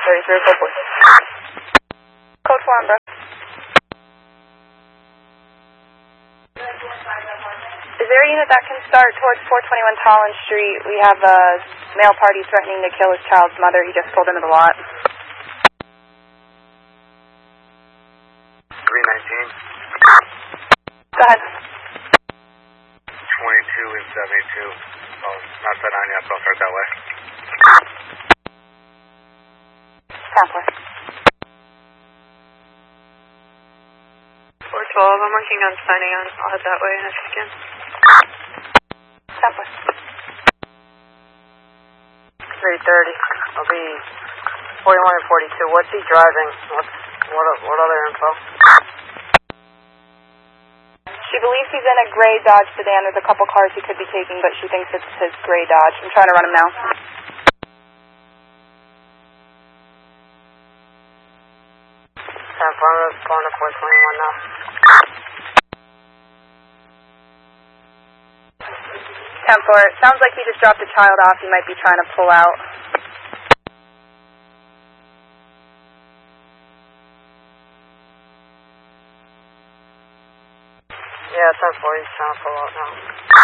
33, code 4. Code 4 on bro. Is there a unit that can start towards 421 Collins Street? We have a male party threatening to kill his child's mother. He just pulled into the lot. 319. Go ahead. 22 and 72. Oh, not that on yet, but I'll start that way. 10-4. 412, I'm working on signing on. I'll head that way in a second. 10-4. 330. I'll be 41 and 42. What's he driving? What other info? She believes he's in a gray Dodge sedan. There's a couple cars he could be taking, but she thinks it's his gray Dodge. I'm trying to run him now. I'm going to 421 now. 10-4. It sounds like he just dropped a child off. He might be trying to pull out. Yeah, 10-4. He's trying to pull out now.